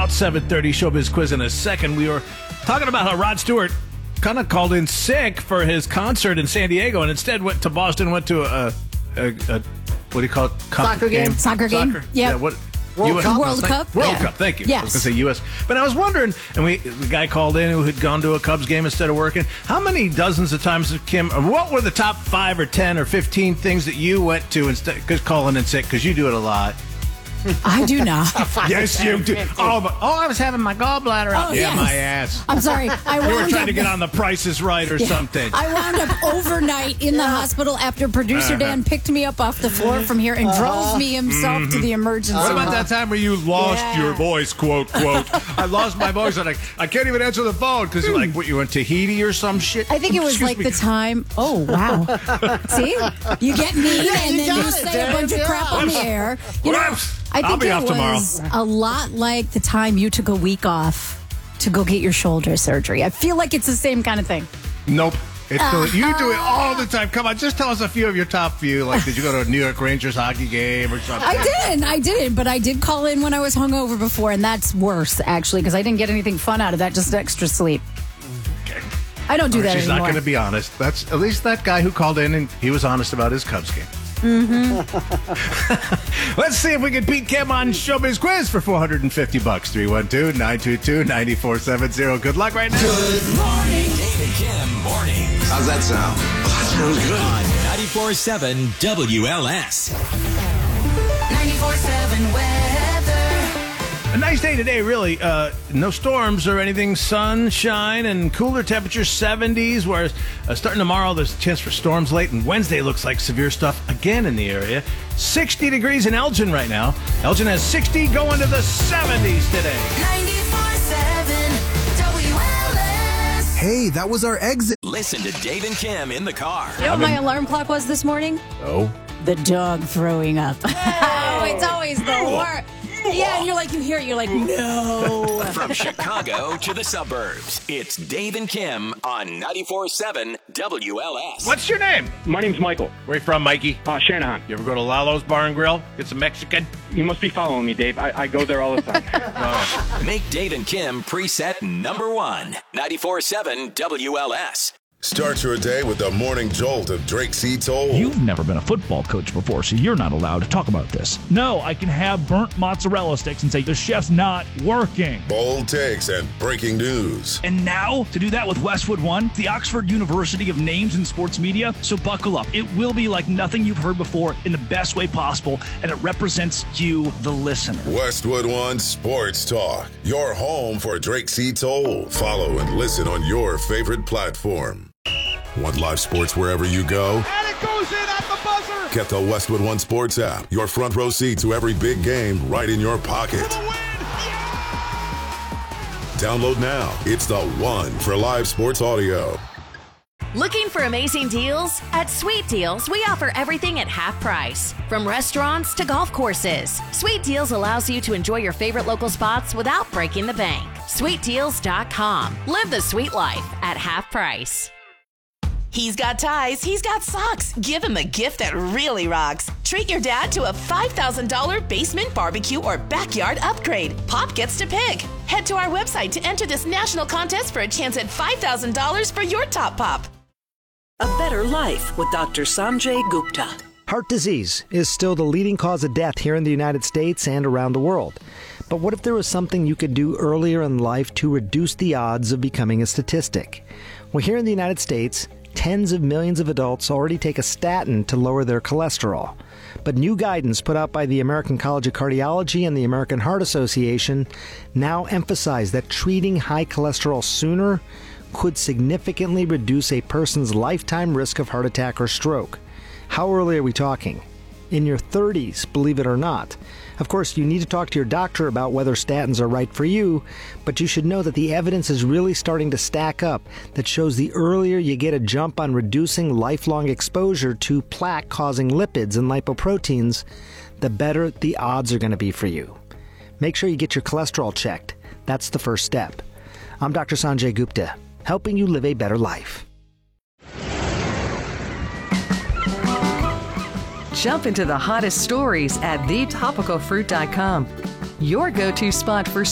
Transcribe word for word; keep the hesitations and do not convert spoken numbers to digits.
about seven thirty. Showbiz Quiz in a second. We were talking about how Rod Stewart kind of called in sick for his concert in San Diego and instead went to Boston, went to a, a, a what do you call it? Cup Soccer game. Soccer game. Soccer? Yep. Yeah. What? World U S Cup? World Cup? World Yeah. Cup, thank you. Yes. I was going to say U S. But I was wondering, and we the guy called in who had gone to a Cubs game instead of working, how many dozens of times, Kim, or what were the top five or ten or fifteen things that you went to instead, because calling in sick, because you do it a lot. I do not. Yes, you do. Oh, but, oh, I was having my gallbladder out. Oh, yeah, yes. my ass. I'm sorry. I You were wound trying up, to get on The Price is Right or something. I wound up overnight in the hospital after producer Dan picked me up off the floor from here and drove me himself to the emergency What about room. that time where you lost Yeah. your voice, quote, quote? I lost my voice. And I, I can't even answer the phone because you're like, what, you went Tahiti or some shit? I think it was Excuse like me. the time. Oh, wow. See? You get me you and then got you it, say Dan. a bunch of crap on the air. You know, Whoops. I I'll think be it off tomorrow. was a lot like the time you took a week off to go get your shoulder surgery. I feel like it's the same kind of thing. Nope. It's Uh-huh. the- you do it all the time. Come on, just tell us a few of your top few. Like, did you go to a New York Rangers hockey game or something? I didn't. I didn't. But I did call in when I was hungover before, and that's worse, actually, because I didn't get anything fun out of that, just extra sleep. Okay. I don't do that She's anymore. not going to be honest. That's at least that guy who called in and he was honest about his Cubs game. Mm-hmm. Let's see if we can beat Kim on Showbiz Quiz for four hundred fifty bucks. three one two, nine two two, nine four seven zero. Good luck right now. Good morning. Dave and Kim mornings. How's that sound? That sounds good. On ninety-four point seven W L S. ninety-four point seven weather. A nice day today, really. Uh, no storms or anything. Sunshine and cooler temperatures, seventies. Whereas uh, starting tomorrow, there's a chance for storms late. And Wednesday looks like severe stuff again in the area. sixty degrees in Elgin right now. Elgin has sixty going to the seventies today. ninety-four point seven W L S. Hey, that was our exit. Listen to Dave and Kim in the car. You know what my alarm clock was this morning? Oh. The dog throwing up. Oh, it's always the worst. Yeah, and you're like, you hear it, you're like, no. From Chicago to the suburbs, it's Dave and Kim on ninety-four point seven W L S. What's your name? My name's Michael. Where you from, Mikey? Uh, Shanahan. You ever go to Lalo's Bar and Grill? Get some Mexican? You must be following me, Dave. I, I go there all the time. Make Dave and Kim preset number one. ninety-four point seven W L S. Start your day with the morning jolt of Drake C. Toll. You've never been a football coach before, so you're not allowed to talk about this. No, I can have burnt mozzarella sticks and say the chef's not working. Bold takes and breaking news. And now, to do that with Westwood One, the Oxford University of Names in Sports Media, so buckle up. It will be like nothing you've heard before in the best way possible, and it represents you, the listener. Westwood One Sports Talk. Your home for Drake C. Toll. Follow and listen on your favorite platform. Want live sports wherever you go? And it goes in at the buzzer. Get the Westwood One Sports app. Your front row seat to every big game right in your pocket. Download now. It's the one for live sports audio. Looking for amazing deals? At Sweet Deals, we offer everything at half price. From restaurants to golf courses, Sweet Deals allows you to enjoy your favorite local spots without breaking the bank. sweet deals dot com. Live the sweet life at half price. He's got ties, he's got socks. Give him a gift that really rocks. Treat your dad to a five thousand dollars basement barbecue or backyard upgrade. Pop gets to pick. Head to our website to enter this national contest for a chance at five thousand dollars for your top pop. A Better Life with Doctor Sanjay Gupta. Heart disease is still the leading cause of death here in the United States and around the world. But what if there was something you could do earlier in life to reduce the odds of becoming a statistic? Well, here in the United States, tens of millions of adults already take a statin to lower their cholesterol. But new guidance put out by the American College of Cardiology and the American Heart Association now emphasize that treating high cholesterol sooner could significantly reduce a person's lifetime risk of heart attack or stroke. How early are we talking? In your thirties, believe it or not. Of course, you need to talk to your doctor about whether statins are right for you, but you should know that the evidence is really starting to stack up that shows the earlier you get a jump on reducing lifelong exposure to plaque-causing lipids and lipoproteins, the better the odds are going to be for you. Make sure you get your cholesterol checked. That's the first step. I'm Doctor Sanjay Gupta, helping you live a better life. Jump into the hottest stories at the topical fruit dot com. Your go-to spot for